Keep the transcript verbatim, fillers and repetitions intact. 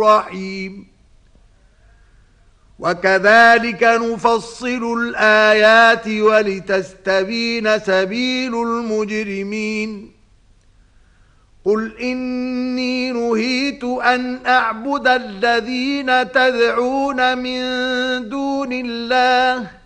رحيم. وكذلك نفصل الآيات ولتستبين سبيل المجرمين. قل إني نهيت أن أعبد الذين تدعون من دون الله